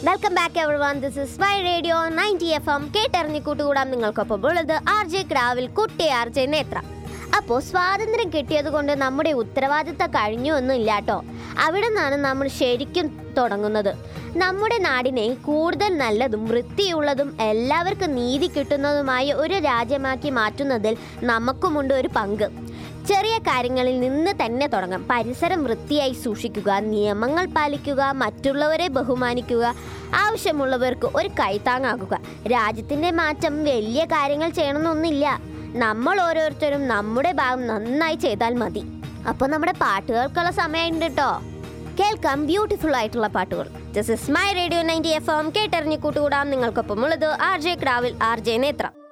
Welcome back everyone. This is my radio 90 FM. കേട്ടറിഞ്ഞ് കൂട്ടുകൂടാം നിങ്ങൾക്കൊപ്പം ഉള്ളത് RJ ക്രാവിൽ കുട്ടി RJ നേത്ര. അപ്പോൾ സ്വാതന്ത്ര്യം കിട്ടിയത് കൊണ്ട് നമ്മുടെ ഉത്തരവാദിത്തം കഴിഞ്ഞു ഒന്നും ഇല്ലാട്ടോ. അവിടെ നിന്നാണ് നമ്മൾ ശരിക്കും തുടങ്ങുന്നത്. നമ്മുടെ നാടിനെ കൂടുതൽ നല്ലതും വൃത്തിയുള്ളതും എല്ലാവർക്കും നീതി കിട്ടുന്നതുമായ ഒരു രാജ്യമാക്കി മാറ്റുന്നതിൽ നമുക്കുമുണ്ട് ഒരു പങ്ക്. ചെറിയ കാര്യങ്ങളിൽ നിന്ന് തന്നെ തുടങ്ങാം. പരിസരം വൃത്തിയായി സൂക്ഷിക്കുക, നിയമങ്ങൾ പാലിക്കുക, മറ്റുള്ളവരെ ബഹുമാനിക്കുക, ആവശ്യമുള്ളവർക്ക് ഒരു കൈത്താങ്ങാകുക. രാജ്യത്തിൻ്റെ മാറ്റം വലിയ കാര്യങ്ങൾ ചെയ്യണമെന്നൊന്നുമില്ല. നമ്മൾ ഓരോരുത്തരും നമ്മുടെ ഭാഗം നന്നായി ചെയ്താൽ മതി. അപ്പോൾ നമ്മുടെ പാട്ടുകൾക്കുള്ള സമയമുണ്ട് കേട്ടോ. കേൾക്കാം ബ്യൂട്ടിഫുൾ ആയിട്ടുള്ള പാട്ടുകൾ. This is my radio 90 FM. കേട്ടറിഞ്ഞ് കൂട്ടുകൂടാം നിങ്ങൾക്കൊപ്പം ഉള്ളത് RJ ക്രാവിൽ RJ നേത്ര.